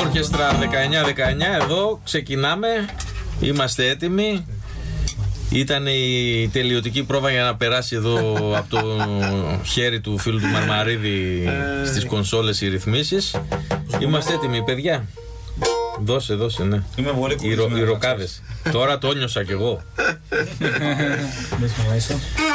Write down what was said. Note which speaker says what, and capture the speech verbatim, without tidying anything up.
Speaker 1: Όρκεστρα δεκαεννιά δεκαεννιά, εδώ ξεκινάμε. Είμαστε έτοιμοι. Ήταν η τελειωτική πρόβα για να περάσει εδώ από το χέρι του φίλου του Μαρμαρίδη στις κονσόλες οι ρυθμίσεις. Είμαστε έτοιμοι, παιδιά. Δώσε, δώσε, ναι.
Speaker 2: Είμαι πολύ
Speaker 1: Οι, ρο, οι ροκάδες. Τώρα το νιώσα κι εγώ.